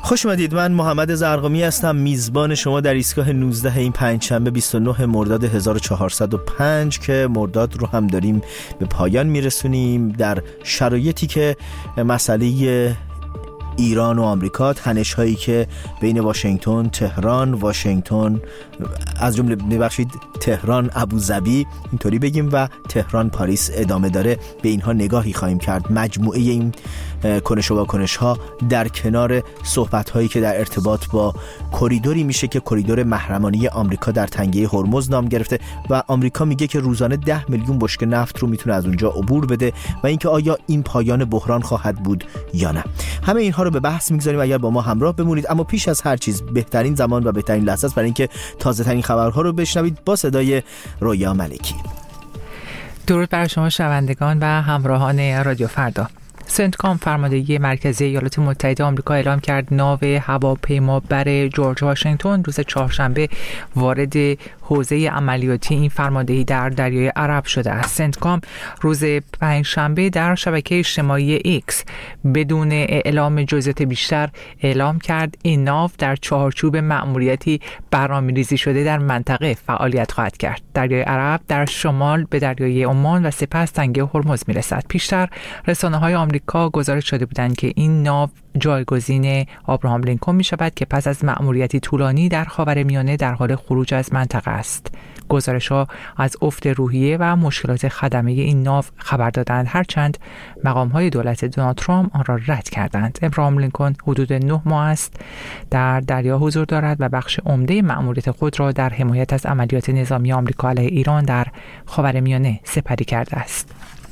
خوش اومدید. من محمد زرقامی هستم، میزبان شما در ایستگاه 19 این پنجشنبه 29 مرداد 1405 که مرداد رو هم داریم به پایان میرسونیم در شرایطی که مسئله ایران و آمریکا، تنش هایی که بین واشنگتن، تهران، واشنگتن از جمله تهران ابوظبی اینطوری بگیم و تهران پاریس ادامه داره، به اینها نگاهی خواهیم کرد. مجموعه این کنش و واکنش ها در کنار صحبت هایی که در ارتباط با کریدوری میشه که کریدور محرمانه آمریکا در تنگه هرمز نام گرفته و آمریکا میگه که روزانه 10 میلیون بشکه نفت رو میتونه از اونجا عبور بده و اینکه آیا این پایان بحران خواهد بود یا نه. همه اینها رو به بحث میگذاریم اگر با ما همراه بمونید. اما پیش از هر چیز بهترین زمان و بهترین لحظه است برای اینکه تازه ترین خبرها رو بشنوید با صدای رویا ملکی. درود بر شما شنوندگان و همراهان رادیو فردا. سنتکام فرماندهی مرکزی ایالات متحده آمریکا اعلام کرد ناو هواپیمابر جورج واشنگتن روز چهارشنبه وارد حوزه عملیاتی این فرماندهی در دریای عرب شده است. سنتکام روز پنجشنبه در شبکه اجتماعی ایکس بدون اعلام جزئیات بیشتر اعلام کرد این ناو در چارچوب مأموریتی برنامه‌ریزی شده در منطقه فعالیت خواهد کرد. دریای عرب در شمال به دریای عمان و سپس تنگه هرمز میرسد. پیشتر رسانه‌های آمریکا گزارش شده بودند که این ناو جایگزین آبراهام لینکن می شود که پس از مأموریتی طولانی در خاورمیانه در حال خروج از منطقه است. گزارش‌ها از افت روحیه و مشکلات خدمه این ناو خبر دادند، هرچند مقام‌های دولت دونالد ترامپ آن را رد کردند. ابراهام لینکن حدود 9 ماه است در دریا حضور دارد و بخش عمده مأموریت خود را در حمایت از عملیات نظامی آمریکا علیه ایران در خاورمیانه سپری کرده است.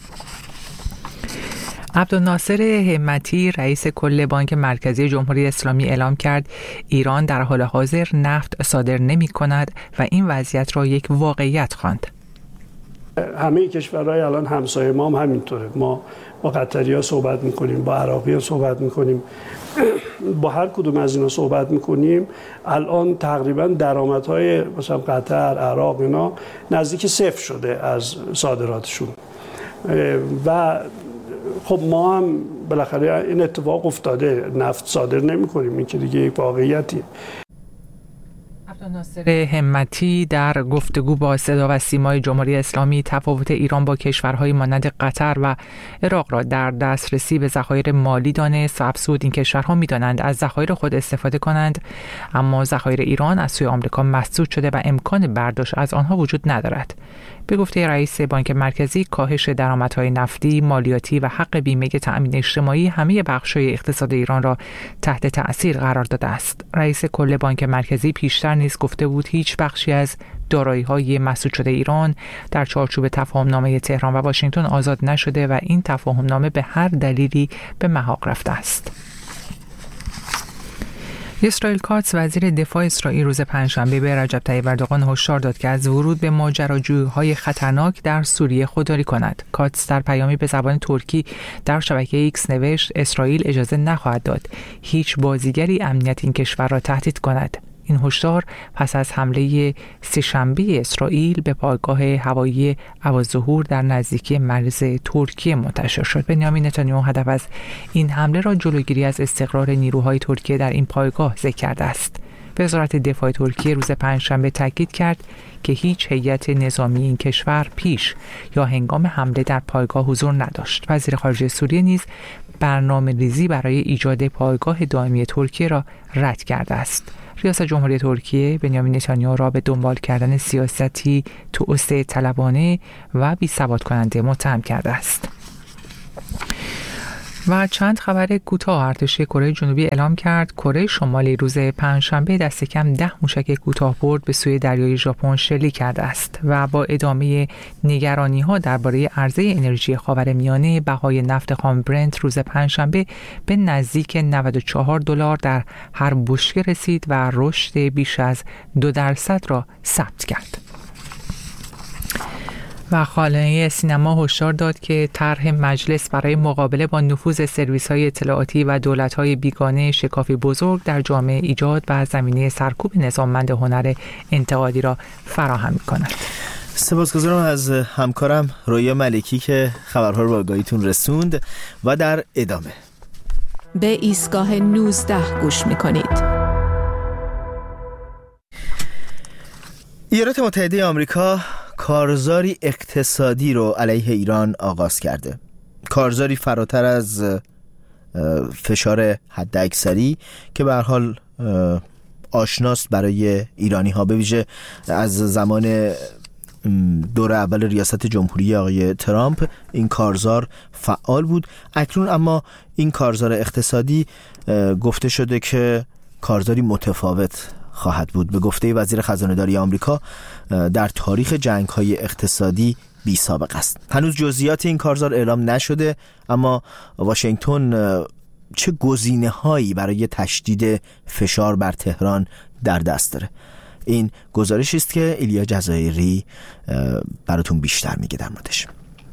عبدالناصر همتی رئیس کل بانک مرکزی جمهوری اسلامی اعلام کرد ایران در حال حاضر نفت صادر نمی کند و این وضعیت را یک واقعیت خواند. همه کشورهای الان همسایه ما هم همینطوره. ما با قطری‌ها صحبت میکنیم، با عراقی‌ها صحبت میکنیم، با هر کدوم از اینا صحبت میکنیم. الان تقریبا درآمدهای مثلا قطر، عراق اینا نزدیک صفر شده از صادراتشون و خب ما هم بالاخره این اتفاق افتاده، نفت صادر نمی کنیم، این که دیگه یک واقعیتیه. عبدالناصر همتی در گفتگو با صدا و سیمای جمهوری اسلامی تفاوت ایران با کشورهای مانند قطر و عراق را در دسترسی به ذخایر مالی دانست و افزود این کشورها می‌دانند از ذخایر خود استفاده کنند، اما ذخایر ایران از سوی آمریکا مسدود شده و امکان برداشت از آنها وجود ندارد. به گفته رئیس بانک مرکزی، کاهش درآمدهای نفتی، مالیاتی و حق بیمه تأمین اجتماعی همه بخش‌های اقتصاد ایران را تحت تأثیر قرار داده است. رئیس کل بانک مرکزی پیشتر نیز گفته بود هیچ بخشی از دارایی‌های مسدود شده ایران در چارچوب تفاهم‌نامه تهران و واشنگتن آزاد نشده و این تفاهم‌نامه به هر دلیلی به محاق رفته است. اسرائیل کاتس وزیر دفاع اسرائیل روز پنجشنبه به رجب طیب اردوغان هشدار داد که از ورود به ماجراجویی‌های خطرناک در سوریه خودداری کند. کاتس در پیامی به زبان ترکی در شبکه ایکس نوشت اسرائیل اجازه نخواهد داد هیچ بازیگری امنیت این کشور را تهدید کند. این هشدار پس از حمله سه‌شنبه اسرائیل به پایگاه هوایی ابوالظهور در نزدیکی مرز ترکیه منتشر شد. بنیامین نتانیاهو هدف از این حمله را جلوگیری از استقرار نیروهای ترکیه در این پایگاه ذکر کرده است. وزارت دفاع ترکیه روز پنجشنبه تاکید کرد که هیچ هیئت نظامی این کشور پیش یا هنگام حمله در پایگاه حضور نداشت. وزیر خارجه سوریه نیز برنامه‌ریزی برای ایجاد پایگاه دائمی ترکیه را رد کرده است. ریاست جمهوری ترکیه بنیامین نتانیاهو را به دنبال کردن سیاستی توسعه طلبانه و بی‌ثبات کننده متهم کرده است. و چند خبر کوتاه. ارتش کره جنوبی اعلام کرد کره شمالی روز پنجشنبه دست کم 10 موشک کوتاه‌برد به سوی دریای ژاپن شلیک کرده است و با ادامه نگرانی‌ها درباره عرضه انرژی خاورمیانه، بهای نفت خام برنت روز پنجشنبه به نزدیک $94 در هر بشکه رسید و رشد بیش از 2% را ثبت کرد. و خالنه سینما هشدار داد که طرح مجلس برای مقابله با نفوذ سرویس‌های اطلاعاتی و دولت‌های بیگانه شکافی بزرگ در جامعه ایجاد و زمینه سرکوب نظاممند هنر انتقادی را فراهم می‌کند. سپاسگزارم از همکارم رویا ملکی که خبرها رو به آگاهیتون رسوند و در ادامه به ایستگاه 19 گوش می‌کنید. ایالات متحده آمریکا کارزاری اقتصادی رو علیه ایران آغاز کرده. کارزاری فراتر از فشار حداکثری که به هر حال آشناست برای ایرانی ها، به ویژه از زمان دور اول ریاست جمهوری آقای ترامپ این کارزار فعال بود. اکنون اما این کارزار اقتصادی گفته شده که کارزاری متفاوت خواهد بود. به گفته وزیر خزانه داری آمریکا در تاریخ جنگ‌های اقتصادی بی سابقه است. هنوز جزئیات این کارزار اعلام نشده، اما واشنگتن چه گزینه‌هایی برای تشدید فشار بر تهران در دست داره؟ این گزارشی است که ایلیا جزایری براتون بیشتر میگه در موردش.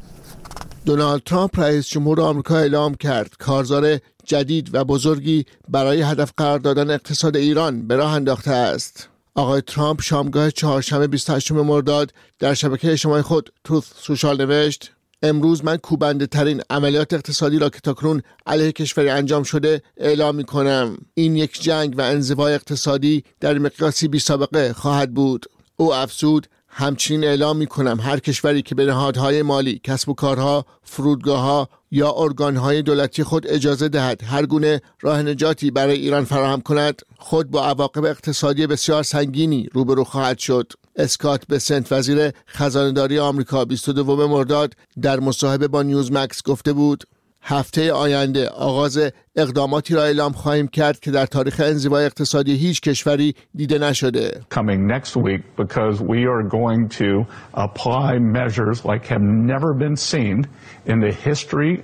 دونالد ترامپ رئیس جمهور آمریکا اعلام کرد کارزار جدید و بزرگی برای هدف قرار دادن اقتصاد ایران به راه انداخته است. آقای ترامپ شامگاه چهارشنبه 28 مرداد در شبکه اجتماعی خود تروث سوشال نوشت: امروز من کوبنده ترین عملیات اقتصادی را که تاکنون علیه کشوری انجام شده اعلام می کنم. این یک جنگ و انزوای اقتصادی در مقیاسی بی سابقه خواهد بود. او افزود: همچنین اعلام می کنم هر کشوری که به نهادهای مالی، کسب و کارها، فرودگاه‌ها یا ارگان‌های دولتی خود اجازه دهد هر گونه راه نجاتی برای ایران فراهم کند، خود با عواقب اقتصادی بسیار سنگینی روبرو خواهد شد. اسکات بسنت وزیر خزانه‌داری آمریکا 22 مرداد در مصاحبه با نیوزمکس گفته بود: هفته آینده آغاز اقداماتی را اعلام خواهیم کرد که در تاریخ انزوای اقتصادی هیچ کشوری دیده نشده. Coming next week because we are going to apply measures like have never been seen in the history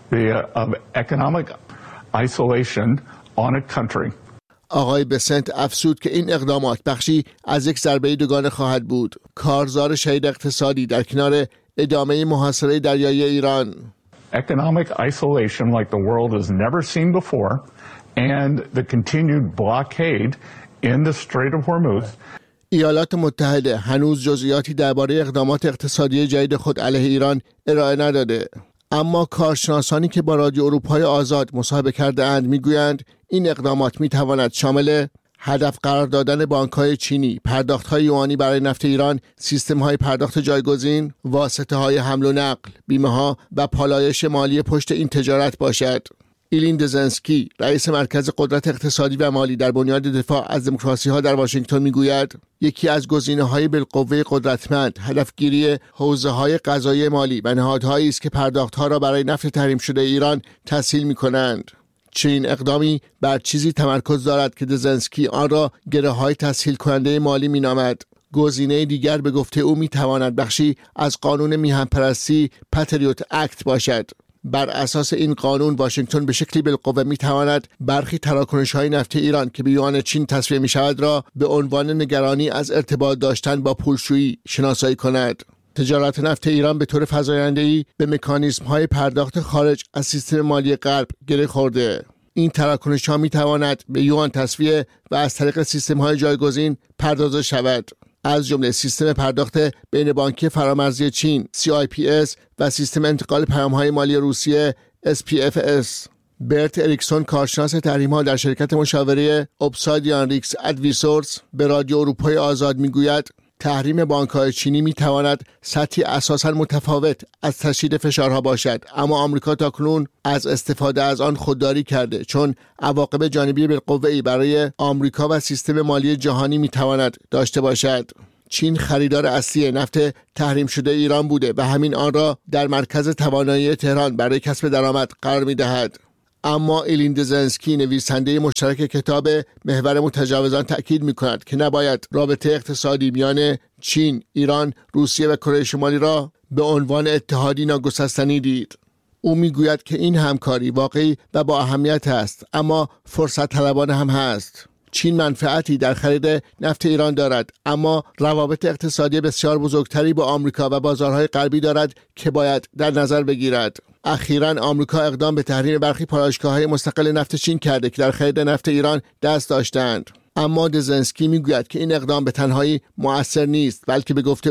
of economic isolation on a country. آقای بسنت افزود که این اقدامات بخشی از یک ضربه دوگانه خواهد بود. کارزار شدید اقتصادی در کنار ادامه محاصره دریایی ایران. Economic isolation like the world has never seen before and the continued blockade in the Strait of Hormuz. ایالات متحده هنوز جزئیاتی درباره اقدامات اقتصادی جدید خود علیه ایران ارائه نداده، اما کارشناسانی که با رادیو اروپای آزاد مصاحبه کرده اند میگویند این اقدامات میتواند شامل هدف قرار دادن بانک‌های چینی، پرداخت‌های یوانی برای نفت ایران، سیستم‌های پرداخت جایگزین، واسطه‌های حمل و نقل، بیمه‌ها و پالایش مالی پشت این تجارت باشد. ایلین دزنسکی، رئیس مرکز قدرت اقتصادی و مالی در بنیاد دفاع از دموکراسی‌ها در واشنگتن میگوید یکی از گزینه‌های بالقوه قدرتمند هدفگیری حوزه‌های قضایی مالی و نهادهایی است که پرداخت‌ها را برای نفت تحریم شده ایران تسهیل می‌کنند. چنین اقدامی بر چیزی تمرکز دارد که دزنسکی آن را گره‌های تسهیل کننده مالی می‌نامد. گزینه دیگر به گفته او می‌تواند بخشی از قانون میهن‌پرستی پاتریوت اکت باشد. بر اساس این قانون واشنگتن به شکلی بالقوه می‌تواند برخی تراکنش‌های نفت ایران که به یوان چین تصفیه می‌شود را به عنوان نگرانی از ارتباط داشتن با پولشویی شناسایی کند. تجارت نفت ایران به طور فزاینده‌ای به مکانیزم‌های پرداخت خارج از سیستم مالی غرب گره خورده. این تراکنش‌ها می‌تواند به یوان تصفیه و از طریق سیستم‌های جایگزین پرداخت شود، از جمله سیستم پرداخت بین بانکی فرامرزی چین CIPS و سیستم انتقال پیام‌های مالی روسیه SPFS. برت اریکسون، کارشناس تحریم‌ها در شرکت مشاوره اوبسایدیان ریکس ادویسورس، به رادیو اروپای آزاد میگوید تحریم بانک‌های چینی می‌تواند سطحی اساساً متفاوت از تشدید فشارها باشد، اما آمریکا تاکنون از استفاده از آن خودداری کرده، چون عواقب جانبی بالقوه‌ای برای آمریکا و سیستم مالی جهانی می‌تواند داشته باشد. چین خریدار اصلی نفت تحریم شده ایران بوده و همین آن را در مرکز توانایی تهران برای کسب درآمد قرار می‌دهد. اما ایلین دزنسکی، نویسنده مشترک کتاب محور متجاوزان، تأکید می‌کند که نباید رابطه اقتصادی میان چین، ایران، روسیه و کره شمالی را به عنوان اتحادی ناگسستنی دید. او میگوید که این همکاری واقعی و با اهمیت است، اما فرصت طلبانه هم هست. چین منفعتی در خرید نفت ایران دارد، اما روابط اقتصادی بسیار بزرگتری با آمریکا و بازارهای غربی دارد که باید در نظر بگیرد. اخیراً آمریکا اقدام به تحریم برخی پالایشگاه‌های مستقل نفت چین کرده که در خرید نفت ایران دست داشتند. اما دزنسکی میگوید که این اقدام به تنهایی مؤثر نیست، بلکه به گفته او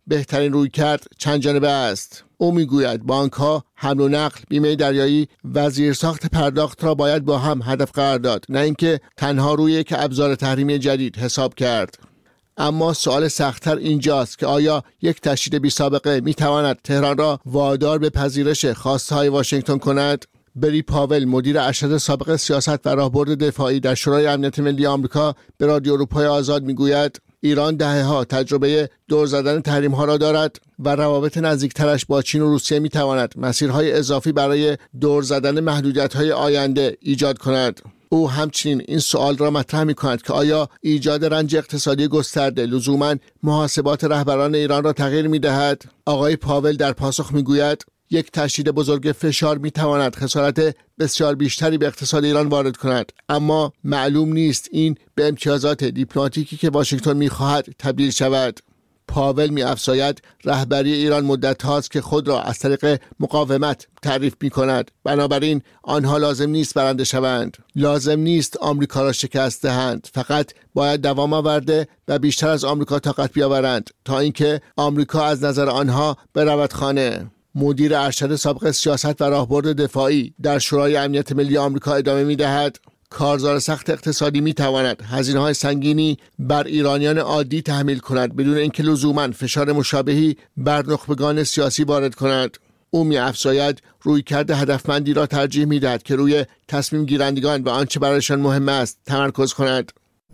بهترین رویکرد چند جانبه است. او میگوید بانک‌ها، حمل و نقل، بیمه دریایی و زیرساخت پرداخت را باید با هم هدف قرار داد، نه اینکه تنها روی یک ابزار تحریمی جدید حساب کرد. اما سوال سخت‌تر اینجاست که آیا یک تشدید بی‌سابقه می‌تواند تهران را وادار به پذیرش خواسته‌های واشنگتن کند؟ بری پاول، مدیر ارشد سابق سیاست و راهبرد دفاعی در شورای امنیت ملی آمریکا، به رادیو اروپای آزاد میگوید ایران دهه‌ها تجربه دور زدن تحریم‌ها را دارد و روابط نزدیکترش با چین و روسیه می‌تواند مسیرهای اضافی برای دور زدن محدودیت‌های آینده ایجاد کند. او همچنین این سوال را مطرح می‌کند که آیا ایجاد رنج اقتصادی گسترده لزوماً محاسبات رهبران ایران را تغییر می‌دهد؟ آقای پاول در پاسخ می‌گوید یک تشدید بزرگ فشار می‌تواند خسارت بسیار بیشتری به اقتصاد ایران وارد کند، اما معلوم نیست این به امتیازات دیپلماتیکی که واشنگتن می‌خواهد تبدیل شود. پاول می‌افزاید رهبری ایران مدت هاست که خود را از طریق مقاومت تعریف می‌کند، بنابراین آنها لازم نیست برنده شوند، لازم نیست آمریکا را شکست دهند، فقط باید دوام آورده و بیشتر از آمریکا طاقت بیاورند تا اینکه آمریکا از نظر آنها برود خانه. مدیر ارشد سابق سیاست و راهبرد دفاعی در شورای امنیت ملی آمریکا ادامه می‌دهد کارزار سخت اقتصادی می‌تواند هزینه‌های سنگینی بر ایرانیان عادی تحمیل کند بدون اینکه لزوماً فشار مشابهی بر نخبگان سیاسی وارد کند. او می‌افزاید رویکرد هدفمندی را ترجیح می‌دهد که روی تصمیم گیرندگان و آنچه برایشان مهم است تمرکز کند.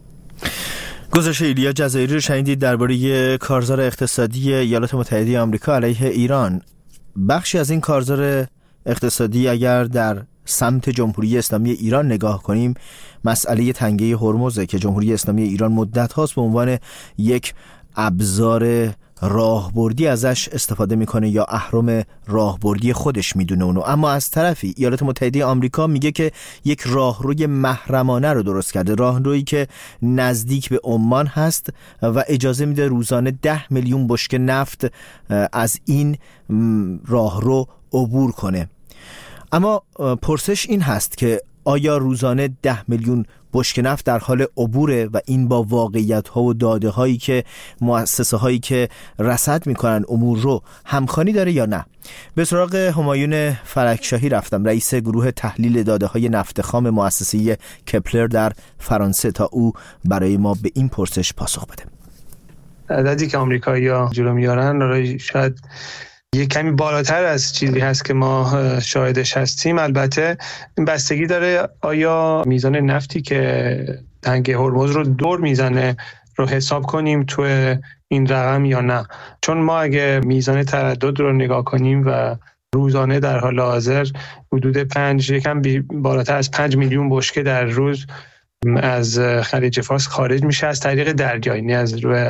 گزارش ایلیا جزایری رو شنیدید درباره کارزار اقتصادی ایالات متحده آمریکا علیه ایران. بخشی از این کارزار اقتصادی اگر در سمت جمهوری اسلامی ایران نگاه کنیم، مسئله تنگه هرمزه که جمهوری اسلامی ایران مدت هاست به عنوان یک ابزار راهبردی ازش استفاده میکنه یا اهرم راهبردی خودش میدونه اونو. اما از طرفی ایالات متحده آمریکا میگه که یک راهروی محرمانه رو درست کرده، راهرویی که نزدیک به عمان هست و اجازه میده روزانه 10 میلیون بشکه نفت از این راهرو عبور کنه. اما پرسش این هست که آیا روزانه 10 میلیون بشکه نفت در حال عبوره و این با واقعیت ها و داده هایی که مؤسسه هایی که رصد میکنن امور رو همخوانی داره یا نه؟ به سراغ همایون فلکشاهی رفتم، رئیس گروه تحلیل داده های نفت خام مؤسسه کپلر در فرانسه، تا او برای ما به این پرسش پاسخ بده. عددی که آمریکایی‌ها جلو میارن شاید یه کمی بالاتر از چیزی هست که ما شاهدش هستیم. البته این بستگی داره آیا میزان نفتی که تنگه هرمز رو دور میزنه رو حساب کنیم تو این رقم یا نه. چون ما اگه میزان تردد رو نگاه کنیم و روزانه در حال حاضر حدود یکم بالاتر از 5 میلیون بشکه در روز از خلیج فارس خارج میشه از طریق دریایی، نه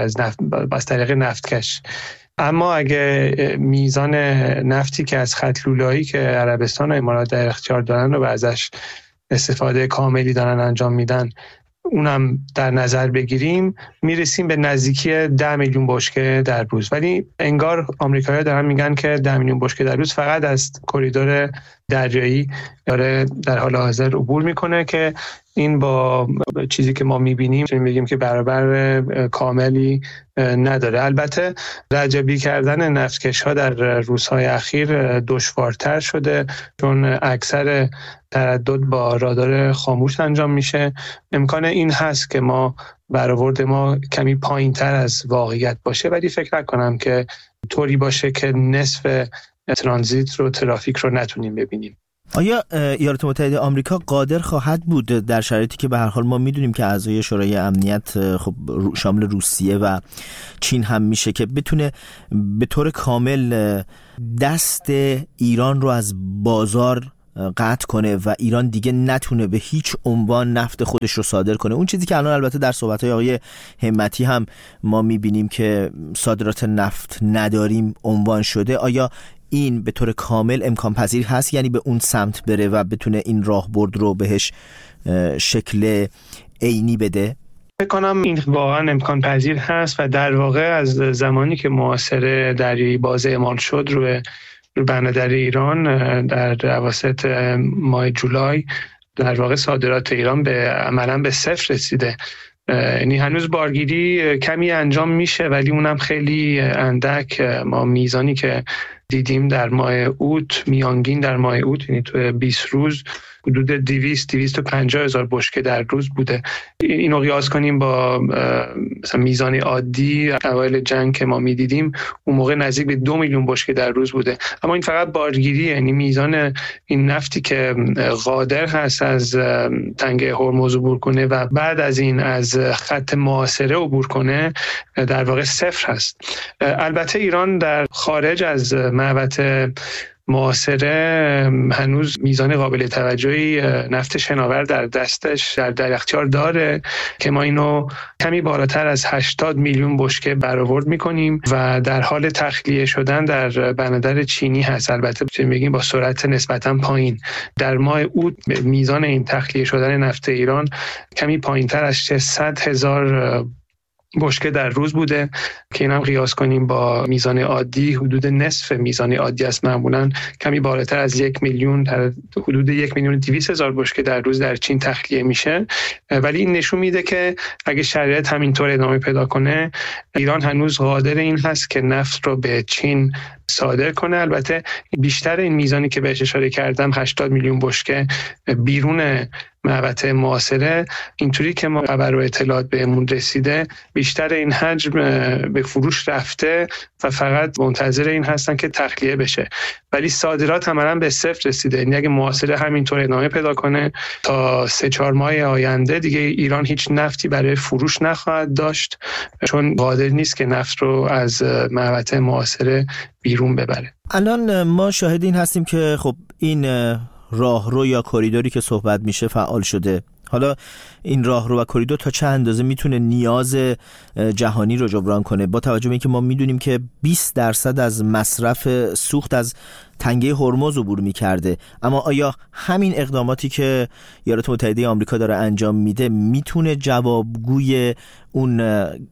از طریق نفتکش. اما اگه میزان نفتی که از خط لوله‌ای که عربستان و امارات در اختیار دارن و ازش استفاده کاملی دارن انجام میدن اونم در نظر بگیریم، میرسیم به نزدیکی 10 میلیون بشکه در روز. ولی انگار آمریکایی‌ها دارن میگن که 10 میلیون بشکه در روز فقط از کریدور دریایی داره در حال حاضر عبور میکنه، که این با چیزی که ما میبینیم میگیم که برابر کاملی نداره. البته رجبی کردن نفتکش ها در روزهای اخیر دشوارتر شده چون اکثر تردد با رادار خاموش انجام میشه. امکان این هست که ما برآورد ما کمی پایین تر از واقعیت باشه، ولی فکر نکنم که طوری باشه که نصف ترانزیت رو، ترافیک رو نتونیم ببینیم. آیا ایالات متحده آمریکا قادر خواهد بود در شرایطی که به هر حال ما میدونیم که اعضای شورای امنیت خب شامل روسیه و چین هم میشه، که بتونه به طور کامل دست ایران رو از بازار قطع کنه و ایران دیگه نتونه به هیچ عنوان نفت خودش رو صادر کنه؟ اون چیزی که الان البته در صحبت‌های آقای همتی هم ما میبینیم که صادرات نفت نداریم عنوان شده، آیا این به طور کامل امکان پذیر هست، یعنی به اون سمت بره و بتونه این راهبرد رو بهش شکل عینی بده؟ فکر کنم این واقعا امکان پذیر هست و در واقع از زمانی که محاصره دریایی باز اعمال شد روی بندر ایران در اواسط ماه جولای، در واقع صادرات ایران عملاً به صفر رسیده یعنی هنوز بارگیری کمی انجام میشه ولی اونم خیلی اندک. ما میزانی که دیدیم در ماه اوت، میانگین در ماه اوت، یعنی تو 20 روز حدود 250 هزار بشکه در روز بوده. اینو قیاس کنیم با مثلا میزان عادی اوایل جنگ که ما میدیدیم، اون موقع نزدیک به 2 میلیون بشکه در روز بوده. اما این فقط بارگیری، یعنی میزان این نفتی که قادر هست از تنگه هرمز عبور کنه و بعد از این از خط محاصره عبور کنه در واقع صفر هست. البته ایران در خارج از محوطه محاصره هنوز میزان قابل توجهی نفت شناور در دستش در اختیار داره که ما اینو کمی بالاتر از 80 میلیون بشکه برآورد میکنیم و در حال تخلیه شدن در بندر چینی هست. البته میتونیم بگیم با سرعت نسبتا پایین. در ماه اوت میزان این تخلیه شدن نفت ایران کمی پایینتر از 600 هزار بشکه در روز بوده که اینم قیاس کنیم با میزان عادی، حدود نصف میزان عادی است. معمولا کمی بالاتر از 1 میلیون، در حدود 1,200,000 بشکه در روز در چین تخلیه میشه. ولی این نشون میده که اگه شرایط همینطور ادامه پیدا کنه، ایران هنوز قادر این هست که نفت رو به چین صادر کنه. البته بیشتر این میزانی که بهش اشاره کردم 80 میلیون بشکه بیرون محوطه محاصره، اینطوری که ما خبر و اطلاعات بهمون رسیده بیشتر این حجم به فروش رفته و فقط منتظر این هستن که تخلیه بشه. ولی صادرات عملاً به صفر رسیده. یعنی اگه محاصره همینطور ادامه پیدا کنه تا 3-4 ماه آینده دیگه ایران هیچ نفتی برای فروش نخواهد داشت، چون قادر نیست که نفت رو از محوطه محاصره بیرون ببره. الان ما شاهد این هستیم که خب این راهرو یا کریدوری که صحبت میشه فعال شده. حالا این راهرو و کریدور تا چه اندازه میتونه نیاز جهانی رو جبران کنه، با توجه به اینکه ما میدونیم که 20% از مصرف سوخت از تنگه هرمز عبور میکرده، اما آیا همین اقداماتی که ایالات متحده آمریکا داره انجام میده میتونه جوابگوی اون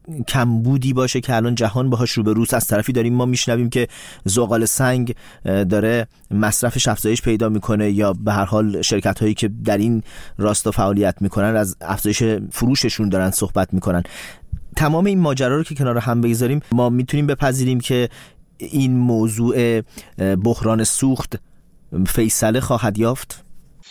کمبودی باشه که الان جهان باهاش روبروست؟ از طرفی داریم ما میشنویم که زغال سنگ داره مصرفش افزایش پیدا میکنه، یا به هر حال شرکت هایی که در این راستا فعالیت میکنن از افزایش فروششون دارن صحبت میکنن. تمام این ماجرا رو که کنار هم بگذاریم، ما میتونیم بپذیریم که این موضوع بحران سوخت فیصله خواهد یافت؟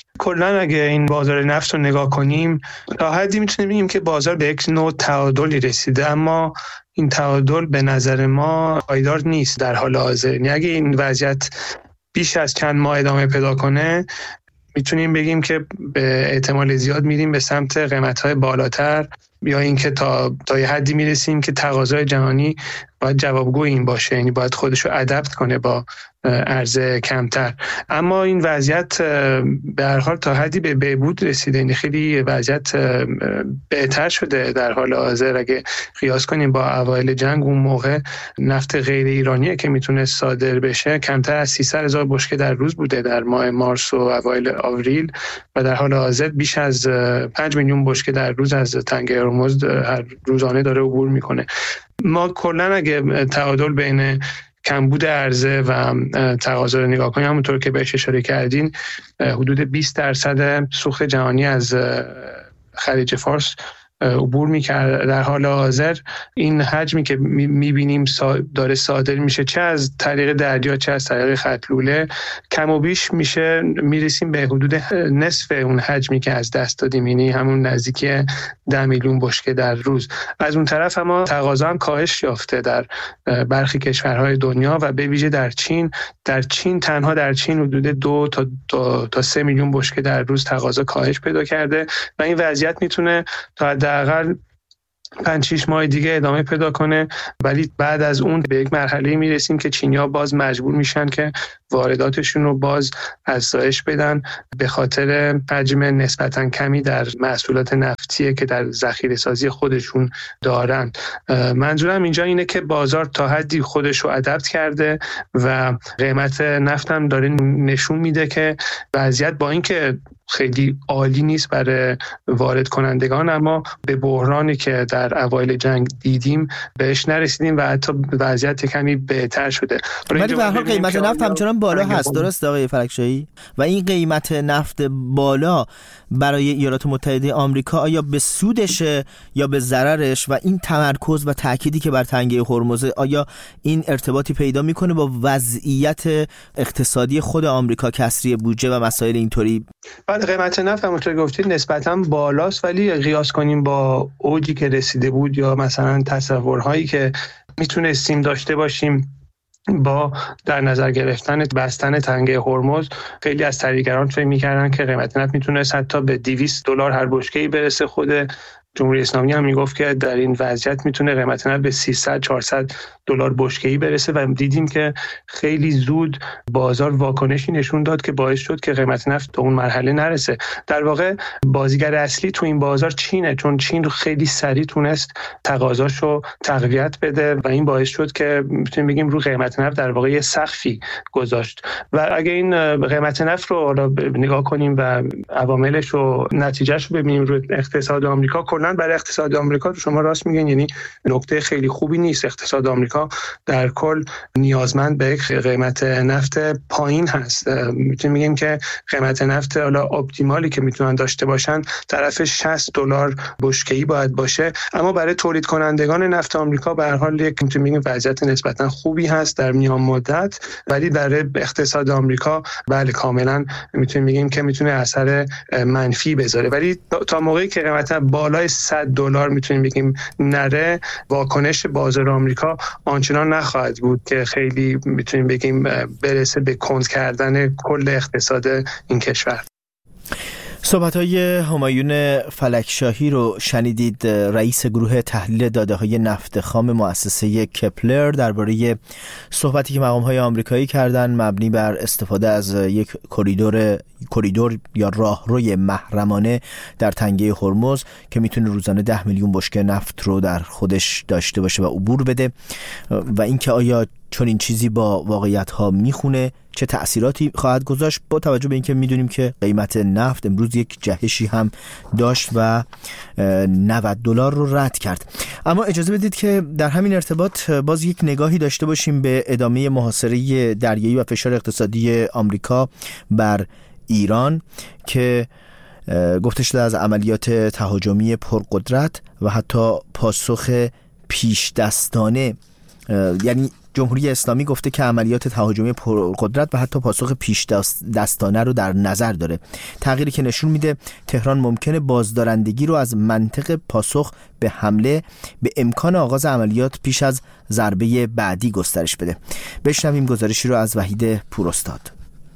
کلا اگه این بازار نفت رو نگاه کنیم تا حدی میتونیم بگیم که بازار به یک نوع تعادلی رسیده، اما این تعادل به نظر ما پایدار نیست در حال حاضر. یعنی اگه این وضعیت بیش از چند ماه ادامه پیدا کنه میتونیم بگیم که به احتمال زیاد میریم به سمت قیمت‌های بالاتر، یا اینکه تا یه حدی میرسیم که تقاضای جهانی باید جوابگوی این باشه، یعنی باید خودش رو ادپت کنه با عرضه کمتر. اما این وضعیت به هر حال تا حدی به بهبود رسیده، یعنی خیلی وضعیت بهتر شده در حال حاضر. اگه قیاس کنیم با اوایل جنگ، اون موقع نفت غیر ایرانیه که میتونه صادر بشه کمتر از 300,000 بشکه در روز بوده در ماه مارس و اوایل آوریل، و در حال حاضر بیش از 5 میلیون بشکه در روز از تنگه هرمز هر روزانه داره عبور میکنه. ما کلا اگه تعادل بین کمبود عرضه و تقاضا رو نگاه کنیم، همونطور که بهش اشاره کردین، حدود 20% سوخت جهانی از خلیج فارس عبور میکرد. در حال حاضر این حجمی که میبینیم داره صادر میشه، چه از طریق دریا چه از طریق خط لوله، کم و بیش میرسیم به حدود نصف اون حجمی که از دست دادیم، یعنی همون نزدیکی 10 میلیون بشکه در روز. از اون طرف اما تقاضا هم کاهش یافته در برخی کشورهای دنیا و به ویژه در چین. تنها در چین حدود 2 تا 3 میلیون بشکه در روز تقاضا کاهش پیدا کرده و این وضعیت میتونه تا حداقل 5-6 ماه دیگه ادامه پیدا کنه. ولی بعد از اون به یک مرحله میرسیم که چینی‌ها باز مجبور میشن که وارداتشون رو باز افزایش بدن به خاطر حجم نسبتاً کمی در محصولات نفتیه که در ذخیره سازی خودشون دارن. منظورم اینجا اینه که بازار تا حدی خودش رو ادپت کرده و قیمت نفت هم داره نشون میده که وضعیت با اینکه خیلی عالی نیست برای وارد کنندگان، اما به بحرانی که در اوایل جنگ دیدیم بهش نرسیدیم و حتی وضعیت کمی بهتر شده. ولی به هر حال قیمت نفت همچنان هم بالا هست، درست آقای فلکشاهی؟ و این قیمت نفت بالا برای ایالات متحده آمریکا آیا به سودشه یا به ضررش؟ و این تمرکز و تأکیدی که بر تنگه هرمز، آیا این ارتباطی پیدا میکنه با وضعیت اقتصادی خود آمریکا، کسری بودجه و مسائل اینطوری؟ بعد قیمت نفت همونطور گفتید نسبتاً بالاست، ولی قیاس کنیم با اوجی که رسیده بود یا مثلا تصورهایی که میتونستیم داشته باشیم با در نظر گرفتن بستن تنگه هرمز، خیلی از تحلیلگران فکر می‌کردن که قیمت نفت میتونه حتی به $200 هر بشکه‌ای برسه. خود جمهوری اسلامی هم میگفت که در این وضعیت میتونه قیمت نفت به $300-400 بشکه‌ای برسه و دیدیم که خیلی زود بازار واکنشی نشون داد که باعث شد که قیمت نفت به اون مرحله نرسه. در واقع بازیگر اصلی تو این بازار چینه، چون چین خیلی سریع تونست تقاضاشو تقویت بده و این باعث شد که میتونیم بگیم رو قیمت نفت در واقع یه سقفی گذاشت. و اگه این قیمت نفت رو نگاه کنیم و عواملش و نتیجهش رو ببینیم رو اقتصاد آمریکا، کلا برای اقتصاد آمریکا شما راست میگین، یعنی نکته خیلی خوبی نیست. اقتصاد آمریکا در کل نیازمند به قیمت نفت پایین هست. میتونیم بگیم که قیمت نفت حالا اپتیمالی که میتونن داشته باشن طرف $60 بشکه‌ای باید باشه، اما برای تولید کنندگان نفت آمریکا به هر حال یک میتونیم بگیم وضعیت نسبتا خوبی هست در میان مدت، ولی برای اقتصاد آمریکا بله کاملا میتونیم بگیم که میتونه اثر منفی بذاره. ولی تا موقعی که قیمت بالای $100 میتونیم بگیم نره، واکنش بازار آمریکا آنچنان نخواهد بود که خیلی میتونیم بگیم برسه به کند کردن کل اقتصاد این کشور. صحبت‌های همایون فلکشاهی رو شنیدید، رئیس گروه تحلیل داده‌های نفت خام مؤسسه کپلر، درباره صحبتی که مقام‌های آمریکایی کردن مبنی بر استفاده از یک کوریدور یا راهروی محرمانه در تنگه هرمز که میتونه روزانه 10 میلیون بشکه نفت رو در خودش داشته باشه و عبور بده، و اینکه آیا چون این چیزی با واقعیت‌ها میخونه، چه تأثیراتی خواهد گذاشت، با توجه به اینکه میدونیم که قیمت نفت امروز یک جهشی هم داشت و $90 رو رد کرد. اما اجازه بدید که در همین ارتباط باز یک نگاهی داشته باشیم به ادامه محاصره دریایی و فشار اقتصادی آمریکا بر ایران که گفته شده از عملیات تهاجمی پرقدرت و حتی پاسخ پیش دستانه، یعنی جمهوری اسلامی گفته که عملیات تهاجمی پرقدرت و حتی پاسخ پیش دستانه رو در نظر داره، تغییری که نشون میده تهران ممکنه بازدارندگی رو از منطق پاسخ به حمله به امکان آغاز عملیات پیش از ضربه بعدی گسترش بده. بشنویم گزارشی رو از وحید پوراستاد.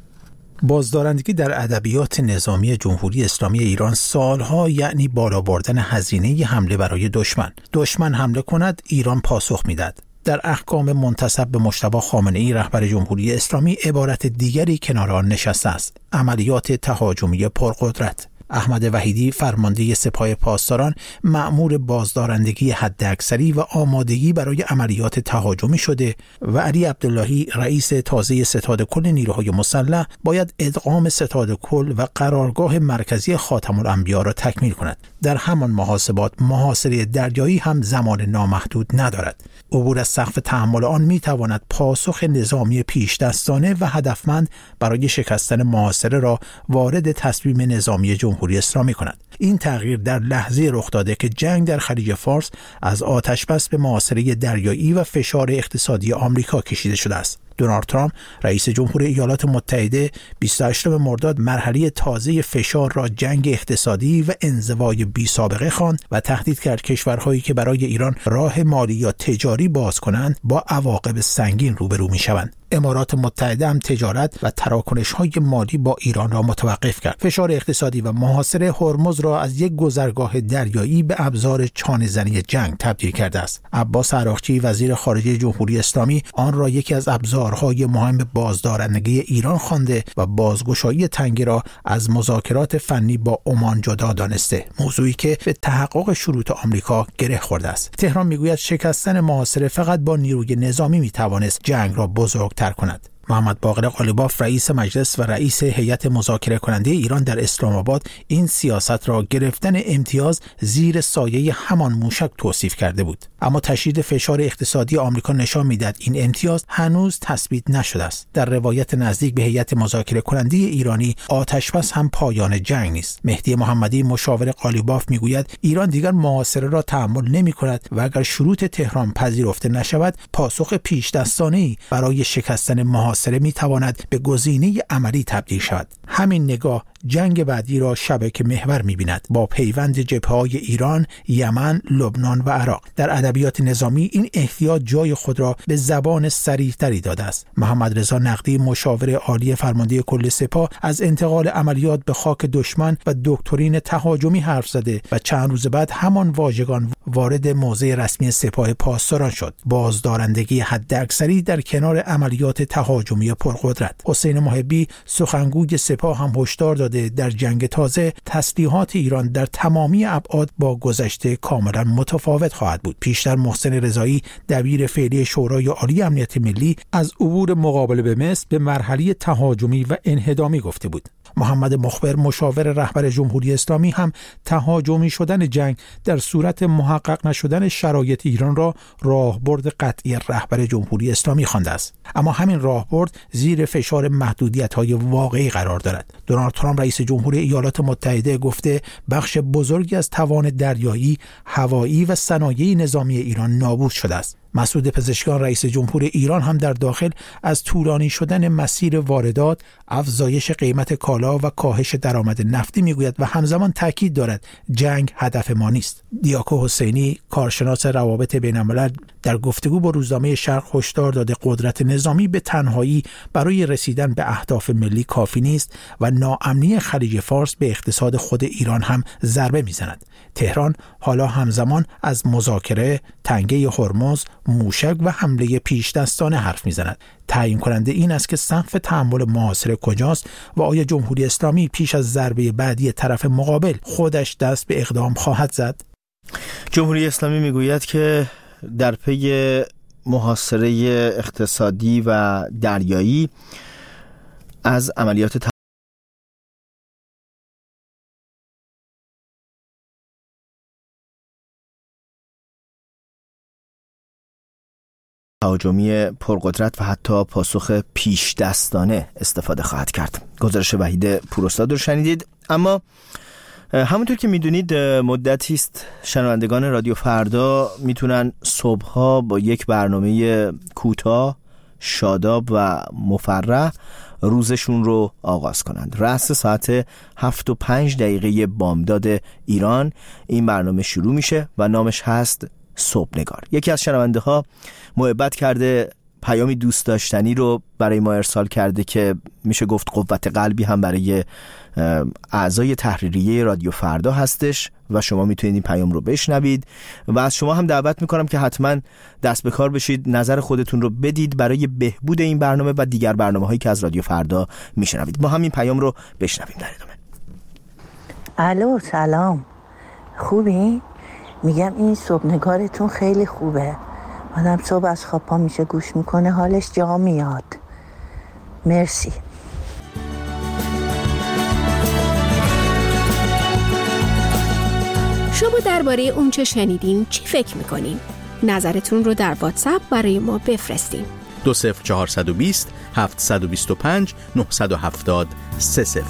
بازدارندگی در ادبیات نظامی جمهوری اسلامی ایران سالها یعنی بالا بردن هزینه حمله برای دشمن حمله کند ایران پاسخ میداد. در احکام منتسب به مجتبی خامنه‌ای رهبر جمهوری اسلامی عبارت دیگری کنار آن نشسته است: عملیات تهاجمی پرقدرت. احمد وحیدی فرمانده سپاه پاسداران مأمور بازدارندگی حداکثری و آمادگی برای عملیات تهاجمی شده و علی عبداللهی رئیس تازه ستاد کل نیروهای مسلح باید ادغام ستاد کل و قرارگاه مرکزی خاتم الانبیا را تکمیل کند. در همان محاسبات محاصره دریایی هم زمان نامحدود ندارد. عبور از سقف تحمل آن میتواند پاسخ نظامی پیش دستانه و هدفمند برای شکستن محاصره را وارد تصمیم نظامی جمهوری اسلامی کند. این تغییر در لحظه رخ داده که جنگ در خلیج فارس از آتشبس به محاصره دریایی و فشار اقتصادی آمریکا کشیده شده است. دونالد ترامپ رئیس جمهور ایالات متحده 28 مرداد مرحله تازه فشار را جنگ اقتصادی و انزوای بی سابقه خواند و تهدید کرد کشورهایی که برای ایران راه مالی یا تجاری باز کنند با عواقب سنگین روبرو می‌شوند. امارات متحده هم تجارت و تراکنش‌های مالی با ایران را متوقف کرد. فشار اقتصادی و محاصره هرمز را از یک گذرگاه دریایی به ابزار چانه‌زنی جنگ تبدیل کرده است. عباس عراقچی وزیر خارجه جمهوری اسلامی آن را یکی از ابزارهای مهم بازدارندگی ایران خوانده و بازگشایی تنگه را از مذاکرات فنی با عمان جدا دانسته، موضوعی که به تحقق شروط آمریکا گره خورده است. تهران میگوید شکستن محاصره فقط با نیروی نظامی میتوانست جنگ را بزرگتر کند. محمد باقر قالیباف رئیس مجلس و رئیس هیئت مذاکره کننده ایران در اسلام آباد این سیاست را گرفتن امتیاز زیر سایه همان موشک توصیف کرده بود. اما تشدید فشار اقتصادی آمریکا نشان می‌دهد این امتیاز هنوز تثبیت نشده است. در روایت نزدیک به هیئت مذاکره کننده ایرانی آتش‌بس هم پایان جنگ نیست. مهدی محمدی مشاور قالیباف میگوید ایران دیگر محاصره را تحمل نمی‌کند و اگر شروط تهران پذیرفته نشود پاسخ پیش دستانه‌ای برای شکستن محاصره می‌تواند به گزینه عملی تبدیل شود. همین نگاه جنگ بعدی را شبکه محور می‌بیند با پیوند جبهه‌های ایران، یمن، لبنان و عراق. در ادبیات نظامی این احتیاط جای خود را به زبان صریح‌تری داده است. محمد رضا نقدی مشاور عالی فرمانده کل سپاه از انتقال عملیات به خاک دشمن و دکترین تهاجمی حرف زده و چند روز بعد همان واژگان وارد موضع رسمی سپاه پاسداران شد. بازدارندگی حداکثری در کنار عملیات تهاجمی پرقدرت. حسین محبی سخنگوی سپاه هم هشدار داده در جنگ تازه تسلیحات ایران در تمامی ابعاد با گذشته کاملا متفاوت خواهد بود. پیشتر محسن رضایی دبیر فعلی شورای عالی امنیت ملی از عبور مقابله به مصر به مرحله تهاجمی و انهدامی گفته بود. محمد مخبر مشاور رهبر جمهوری اسلامی هم تهاجمی شدن جنگ در صورت محقق نشدن شرایط ایران را راهبرد قطعی رهبر جمهوری اسلامی خوانده است. اما همین راهبرد زیر فشار محدودیت‌های واقعی قرار دارد. دونالد ترامپ رئیس جمهور ایالات متحده گفته بخش بزرگی از توان دریایی، هوایی و صنایع نظامی ایران نابود شده است. مسعود پزشکیان رئیس جمهور ایران هم در داخل از طولانی شدن مسیر واردات، افزایش قیمت کالا و کاهش درآمد نفتی میگوید و همزمان تاکید دارد جنگ هدف ما نیست. دیاکو حسینی کارشناس روابط بین‌الملل در گفتگو با روزنامه شرق هشدار داده قدرت نظامی به تنهایی برای رسیدن به اهداف ملی کافی نیست و ناامنی خلیج فارس به اقتصاد خود ایران هم ضربه میزند. تهران حالا همزمان از مذاکره، تنگه هرمز، موشک و حمله پیش دستانه حرف میزند. تعیین کننده این است که سقف تحمل محاصره کجاست و آیا جمهوری اسلامی پیش از ضربه بعدی طرف مقابل خودش دست به اقدام خواهد زد؟ جمهوری اسلامی میگوید که در پی محاصره اقتصادی و دریایی از عملیات تهاجمی پرقدرت و حتی پاسخ پیش دستانه استفاده خواهد کرد. گزارش وحید پوراستاد رو شنیدید. اما همونطور که میدونید مدتی است شنوندگان رادیو فردا میتونن صبحها با یک برنامه کوتاه، شاداب و مفرح روزشون رو آغاز کنند. رأس ساعت 7:05 بامداد ایران این برنامه شروع میشه و نامش هست صبحنگار. یکی از شنونده ها محبت کرده پیامی دوست داشتنی رو برای ما ارسال کرده که میشه گفت قوت قلبی هم برای اعضای تحریریه رادیو فردا هستش و شما میتونید این پیام رو بشنوید و از شما هم دعوت میکنم که حتما دست به کار بشید، نظر خودتون رو بدید برای بهبود این برنامه و دیگر برنامه‌هایی که از رادیو فردا میشنوید. ما هم این پیام رو بشنویم در ادامه. الو سلام، خوبی؟ میگم این صبحنگارتون خیلی خوبه. آدم صبح از خواب پا میشه گوش میکنه حالش جا میاد. مرسی. شما درباره اون چه شنیدین چی فکر میکنین؟ نظرتون رو در واتساپ برای ما بفرستین. 20420 725 970 30.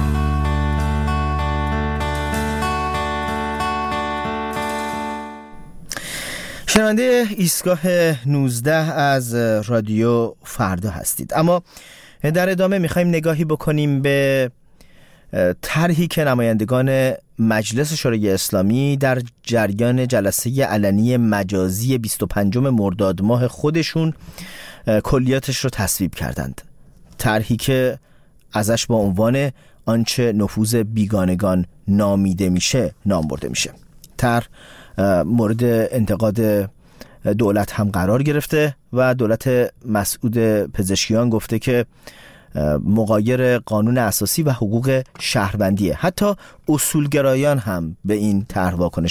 شنونده ایستگاه 19 از رادیو فردا هستید. اما در ادامه میخوایم نگاهی بکنیم به طرحی که نمایندگان مجلس شورای اسلامی در جریان جلسه علنی مجازی 25 مرداد ماه خودشون کلیاتش رو تصویب کردند. طرحی که ازش با عنوان آنچه نفوذ بیگانگان نامیده میشه نام برده میشه. طرح مورد انتقاد دولت هم قرار گرفته و دولت مسعود پزشکیان گفته که مغایر قانون اساسی و حقوق شهروندیه. حتی اصولگرایان هم به این طرح واکنش